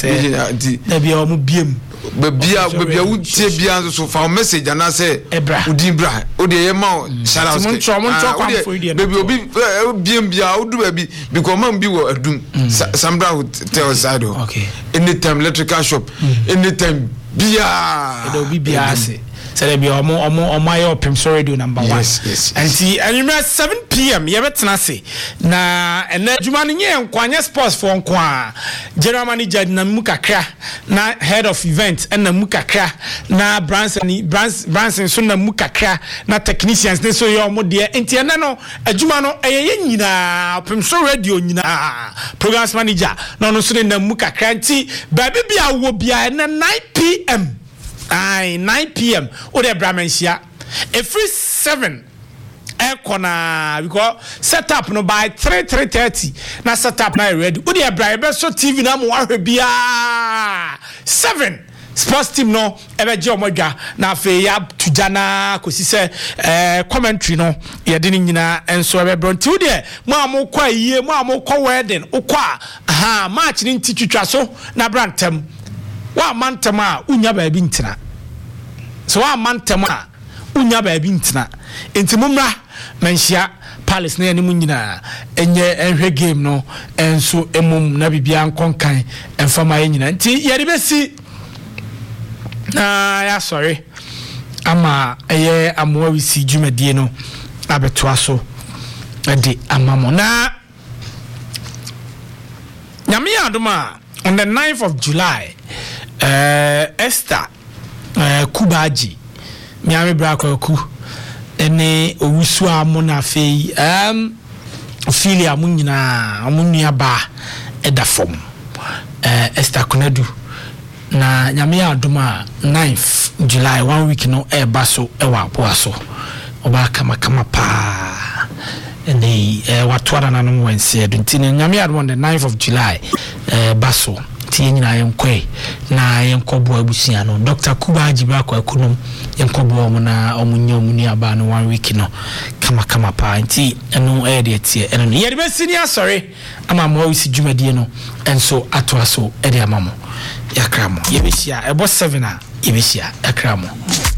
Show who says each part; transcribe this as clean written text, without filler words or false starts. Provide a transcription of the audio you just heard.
Speaker 1: say na bia o mu biem
Speaker 2: bia wo tie bia so fa message na say udin bra o de yema shout out baby obi biem bia o do baby because man bi wo adum sambra tell side
Speaker 1: okay
Speaker 2: anytime electrical shop anytime bia
Speaker 1: e do bi bia say say be omo ayo Pimso Radio number 1
Speaker 2: yes
Speaker 1: and 7 p.m. ye betena se na ena adwuma no nye nkwanye sports for nkwa general manager na mu kakra na head of event na mu kakra na Branson so na mu kakra na technicians ne so ye omo de enti ena no adwuma no eye nyina Pimso Radio nyina programs manager no so na mu kakra enti ba bia wo bia na 9 p.m. 9 p.m. Ode Brahmansia. Every 7 corner because set up no by 3:30. Na set up na ready. Ode Brahman so TV na mo ahwe bia 7 sports team no ebe je omodwa na afi ya tujana kosi se commentary no ye de nyina enso ebe bronti ode mo amokwa yie mo amokwa wedding ukwa match ni ntitwitwa so na brantem wa mantem a unya baabi ntina so wa mantem a unya baabi ntina enti mumra manhia Palace na animu nyina enye enhwe game no enso emum na bibia nkonkan emfama nyina enti yede besi ya sorry ama eye amwa wisi dwumadie no abetoa so ade amamo na nyame adoma on the 9th of July Esther Kubaji miami brakoku ene owusu amona fei filia munyina amunia ba edafom Esther Kunadu na nyame adoma 9th July 1 week no baso ewa apoaso oba kama pa ene watwara na no wense edunti nyame adoma on the 9th of July baso tinyina yenkwe na yenkobo abusia no Dr. Kubaji bako akunum yenkobo mo na omunyo muni aba no 1 week no kama pa nti eno de tie eno ye de besini sorry ama mo wisi dwumadie no enso atoaso e de amamo yakramo ye besia ebo 7 a ye besia yakramo